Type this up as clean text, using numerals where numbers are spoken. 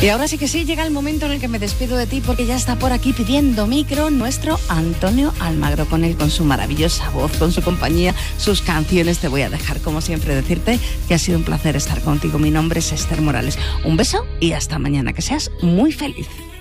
Y ahora sí que sí, llega el momento en el que me despido de ti, porque ya está por aquí pidiendo micro nuestro Antonio Almagro, con él, con su maravillosa voz, con su compañía, sus canciones. Te voy a dejar, como siempre, decirte que ha sido un placer estar contigo. Mi nombre es Esther Morales. Un beso y hasta mañana. Que seas muy feliz.